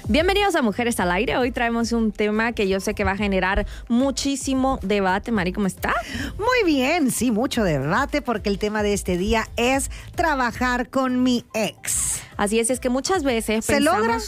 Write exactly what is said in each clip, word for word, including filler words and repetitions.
Bienvenidos a Mujeres al Aire. Hoy traemos un tema que yo sé que va a generar muchísimo debate. Mari, ¿cómo está? Muy bien, sí, mucho debate porque el tema de este día es trabajar con mi ex. Así es, es que muchas veces ¿Se pensamos... logra?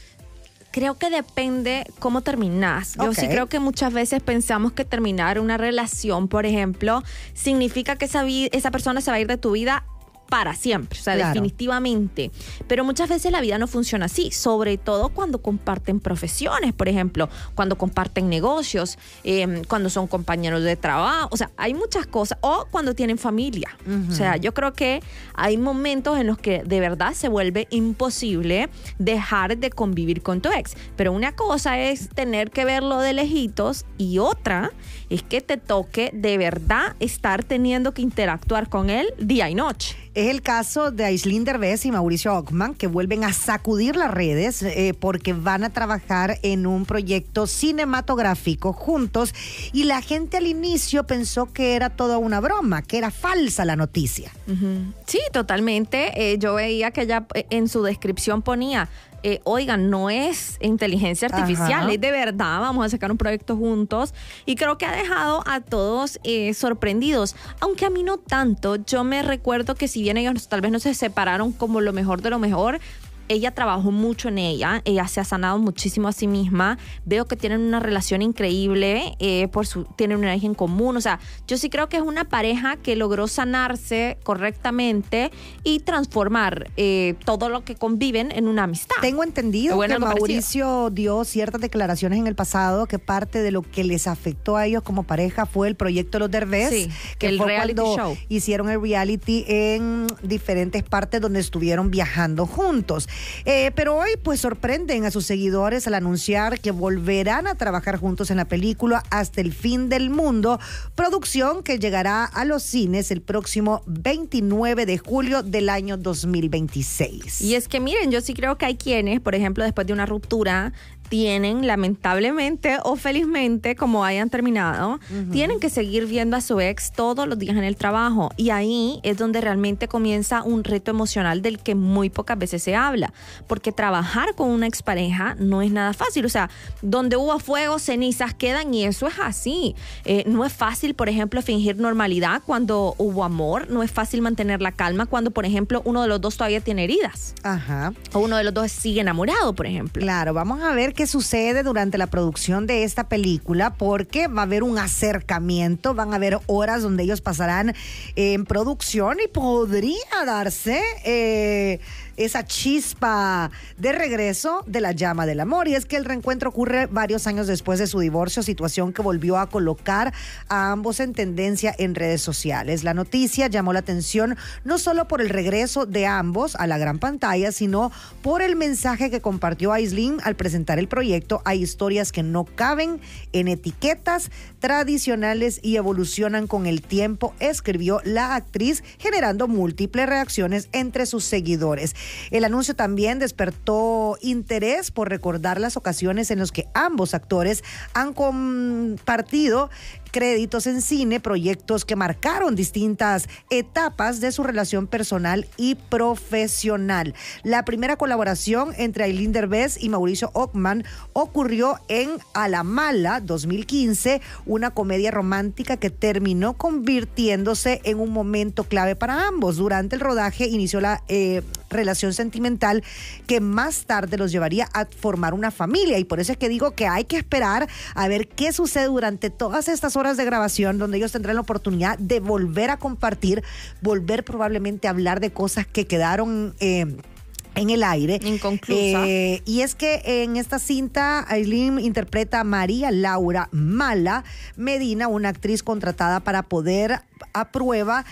Creo que depende cómo terminas. Yo Okay. sí creo que muchas veces pensamos que terminar una relación, por ejemplo, significa que esa, vi- esa persona se va a ir de tu vida para siempre, o sea, Claro. definitivamente. Pero muchas veces la vida no funciona así, sobre todo cuando comparten profesiones, por ejemplo, cuando comparten negocios, eh, cuando son compañeros de trabajo, o sea, hay muchas cosas, o cuando tienen familia. Uh-huh. O sea, yo creo que hay momentos en los que de verdad se vuelve imposible dejar de convivir con tu ex. Pero una cosa es tener que verlo de lejitos y otra es que te toque de verdad estar teniendo que interactuar con él día y noche. Es el caso de Aislinn Derbez y Mauricio Ockman, que vuelven a sacudir las redes eh, porque van a trabajar en un proyecto cinematográfico juntos y la gente al inicio pensó que era toda una broma, que era falsa la noticia. Uh-huh. Sí, totalmente. Eh, yo veía que ella eh, en su descripción ponía... Eh, oigan, no es inteligencia artificial, Ajá. es de verdad, vamos a sacar un proyecto juntos y creo que ha dejado a todos eh, sorprendidos, aunque a mí no tanto. Yo me recuerdo que si bien ellos tal vez no se separaron como lo mejor de lo mejor, ella trabajó mucho en ella, ella se ha sanado muchísimo a sí misma, veo que tienen una relación increíble, eh, por su, tienen una hija en común, o sea, yo sí creo que es una pareja que logró sanarse correctamente y transformar eh, todo lo que conviven en una amistad. Tengo entendido bueno, que Mauricio parecido. dio ciertas declaraciones en el pasado que parte de lo que les afectó a ellos como pareja fue el proyecto Los Derbez, sí, que el fue reality cuando show. hicieron el reality en diferentes partes donde estuvieron viajando juntos. Eh, pero hoy pues sorprenden a sus seguidores al anunciar que volverán a trabajar juntos en la película Hasta el fin del mundo, producción que llegará a los cines el próximo veintinueve de julio del año dos mil veintiséis. Y es que miren, yo sí creo que hay quienes, por ejemplo, después de una ruptura, tienen lamentablemente o felizmente, como hayan terminado, uh-huh. tienen que seguir viendo a su ex todos los días en el trabajo. Y ahí es donde realmente comienza un reto emocional del que muy pocas veces se habla. Porque trabajar con una expareja no es nada fácil. O sea, donde hubo fuego, cenizas quedan y eso es así. Eh, no es fácil, por ejemplo, fingir normalidad cuando hubo amor. No es fácil mantener la calma cuando, por ejemplo, uno de los dos todavía tiene heridas. Ajá. O uno de los dos sigue enamorado, por ejemplo. Claro, vamos a ver qué sucede durante la producción de esta película, porque va a haber un acercamiento, van a haber horas donde ellos pasarán en producción y podría darse eh, esa chispa de regreso de la llama del amor. Y es que el reencuentro ocurre varios años después de su divorcio, situación que volvió a colocar a ambos en tendencia en redes sociales. La noticia llamó la atención no solo por el regreso de ambos a la gran pantalla, sino por el mensaje que compartió Aislinn al presentar el proyecto. Hay historias que no caben en etiquetas tradicionales y evolucionan con el tiempo, escribió la actriz, generando múltiples reacciones entre sus seguidores. El anuncio también despertó interés por recordar las ocasiones en las que ambos actores han compartido créditos en cine, proyectos que marcaron distintas etapas de su relación personal y profesional. La primera colaboración entre Aislinn Derbez y Mauricio Ockman ocurrió en A la Mala dos mil quince, una comedia romántica que terminó convirtiéndose en un momento clave para ambos. Durante el rodaje inició la eh, relación sentimental que más tarde los llevaría a formar una familia, y por eso es que digo que hay que esperar a ver qué sucede durante todas estas horas de grabación, donde ellos tendrán la oportunidad de volver a compartir, volver probablemente a hablar de cosas que quedaron eh, en el aire. Inconclusa. Eh, y es que en esta cinta Aislinn interpreta a María Laura Mala Medina, una actriz contratada para poder a prueba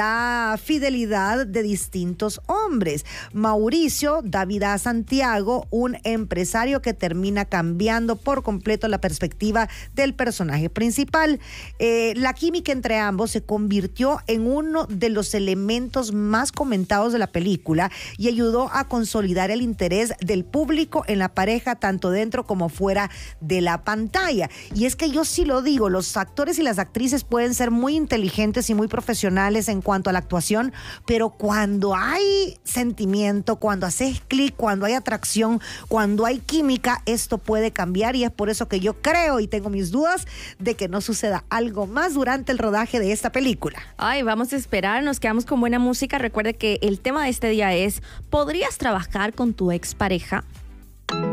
la fidelidad de distintos hombres. Mauricio David A. Santiago, un empresario que termina cambiando por completo la perspectiva del personaje principal. Eh, la química entre ambos se convirtió en uno de los elementos más comentados de la película y ayudó a consolidar el interés del público en la pareja, tanto dentro como fuera de la pantalla. Y es que yo sí lo digo, los actores y las actrices pueden ser muy inteligentes fuertes y muy profesionales en cuanto a la actuación, pero cuando hay sentimiento, cuando haces clic, cuando hay atracción, cuando hay química, esto puede cambiar, y es por eso que yo creo y tengo mis dudas de que no suceda algo más durante el rodaje de esta película. Ay, vamos a esperar, nos quedamos con buena música. Recuerde que el tema de este día es: ¿podrías trabajar con tu expareja?